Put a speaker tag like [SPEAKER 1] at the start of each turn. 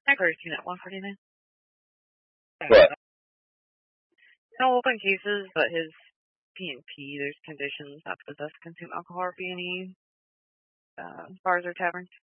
[SPEAKER 1] I've already seen that 149.
[SPEAKER 2] What?
[SPEAKER 1] No open cases, but his P&P, there's conditions not to possess, consume alcohol or be any bars or taverns.